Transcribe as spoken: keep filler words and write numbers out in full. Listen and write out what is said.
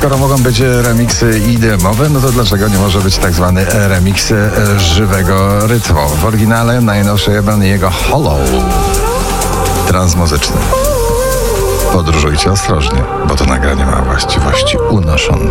skoro mogą być remiksy I D M-owe, no to dlaczego nie może być tak zwany remix żywego rytmu? W oryginale najnowszy jeden jego Hollow. Transmuzyczny. Podróżujcie ostrożnie, bo to nagranie ma właściwości unoszące.